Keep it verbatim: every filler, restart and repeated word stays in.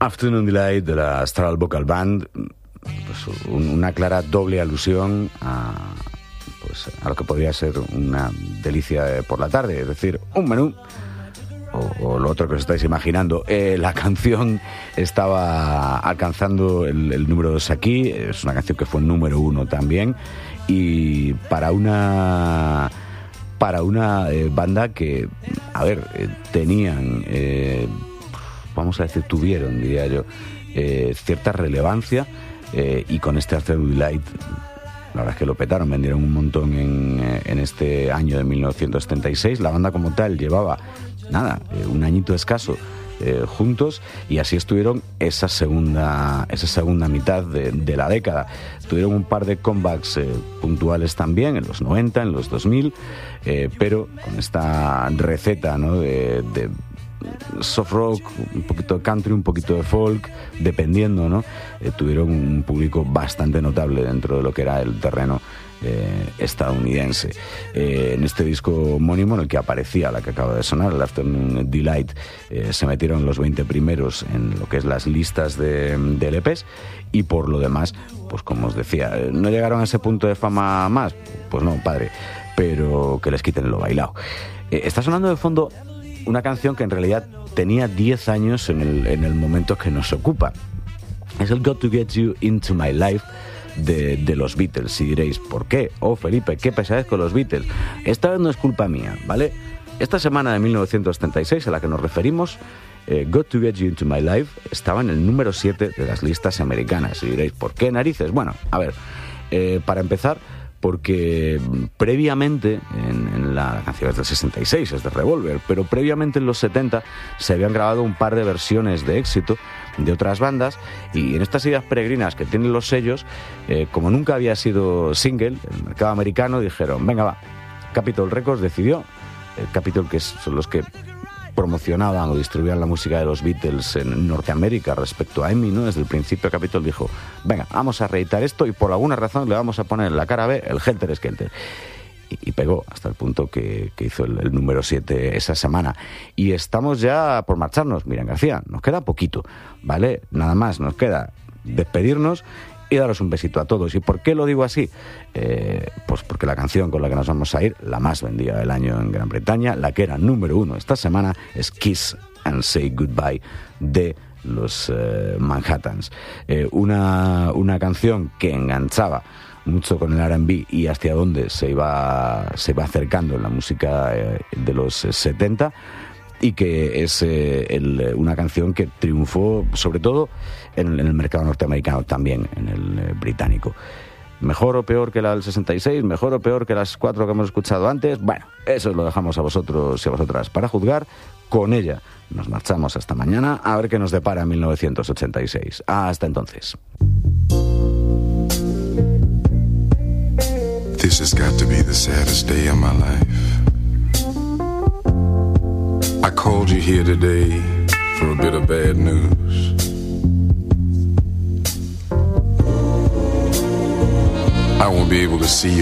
Afternoon Delight de la Astral Vocal Band, pues un, una clara doble alusión a, pues, a lo que podría ser una delicia por la tarde, es decir, un menú, o, o lo otro que os estáis imaginando. Eh, la canción estaba alcanzando el, el número dos aquí, es una canción que fue número uno también, y para una... para una eh, banda que, a ver, eh, tenían... Eh, vamos a decir, tuvieron, diría yo, eh, cierta relevancia, eh, y con este Afternoon Delight, la verdad es que lo petaron, vendieron un montón en, en este año de mil novecientos setenta y seis. La banda como tal llevaba, nada, eh, un añito escaso eh, juntos, y así estuvieron esa segunda, esa segunda mitad de, de la década. Tuvieron un par de comebacks eh, puntuales también, en los noventa, en los dos mil, eh, pero con esta receta, ¿no?, de... de soft rock, un poquito de country, un poquito de folk, dependiendo, ¿no? Eh, tuvieron un público bastante notable dentro de lo que era el terreno eh, estadounidense. Eh, en este disco homónimo, en el que aparecía la que acaba de sonar, el Afternoon Delight, eh, se metieron los veinte primeros en lo que es las listas de, de L Pes, y por lo demás, pues como os decía, ¿no llegaron a ese punto de fama más? Pues no, padre, pero que les quiten lo bailado. Eh, está sonando de fondo una canción que en realidad tenía diez años en el, en el momento que nos ocupa. Es el Got to Get You Into My Life de, de los Beatles. Y diréis, ¿por qué? Oh, Felipe, qué pesadez con los Beatles. Esta vez no es culpa mía, ¿vale? Esta semana de mil novecientos setenta y seis a la que nos referimos, eh, Got to Get You Into My Life estaba en el número siete de las listas americanas. Y diréis, ¿por qué narices? Bueno, a ver, eh, para empezar, porque previamente, en, en la, la canción es del sesenta y seis, es de Revolver, pero previamente en los setenta se habían grabado un par de versiones de éxito de otras bandas, y en estas ideas peregrinas que tienen los sellos, eh, como nunca había sido single, el mercado americano dijeron, venga va, Capitol Records decidió, el Capitol, que son los que promocionaban o distribuían la música de los Beatles en Norteamérica respecto a EMI, ¿no? Desde el principio Capitol dijo, venga, vamos a reeditar esto y por alguna razón le vamos a poner en la cara B el Helter Skelter. Y, y pegó hasta el punto que, que hizo el, el número siete esa semana. Y estamos ya por marcharnos. Miren, García, nos queda poquito, ¿vale? Nada más, nos queda despedirnos y daros un besito a todos. ¿Y por qué lo digo así? Eh, pues porque la canción con la que nos vamos a ir, la más vendida del año en Gran Bretaña, la que era número uno esta semana, es Kiss and Say Goodbye de los eh, Manhattans. Eh, una, una canción que enganchaba mucho con el R and B y hacia dónde se iba, se iba acercando en la música eh, de los eh, setenta, y que es eh, el, una canción que triunfó sobre todo en, en el mercado norteamericano, también en el eh, británico. ¿Mejor o peor que la del sesenta y seis? ¿Mejor o peor que las cuatro que hemos escuchado antes? Bueno, eso lo dejamos a vosotros y a vosotras para juzgar. Con ella nos marchamos hasta mañana a ver qué nos depara mil novecientos ochenta y seis. Hasta entonces. This has got to be the saddest day of my life. I called you here today for a bit of bad news. I won't be able to see you